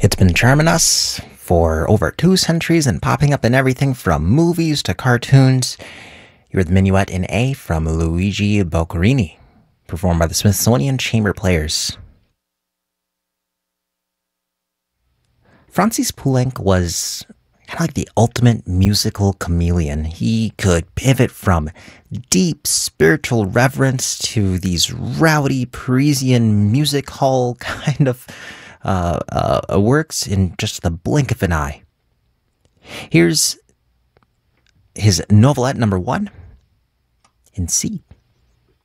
It's been charming us for over 2 centuries and popping up in everything from movies to cartoons. You're the Minuet in A from Luigi Boccherini, performed by the Smithsonian Chamber Players. Francis Poulenc was kind of like the ultimate musical chameleon. He could pivot from deep spiritual reverence to these rowdy Parisian music hall kind of works in just the blink of an eye. Here's his novelette number 1 in C.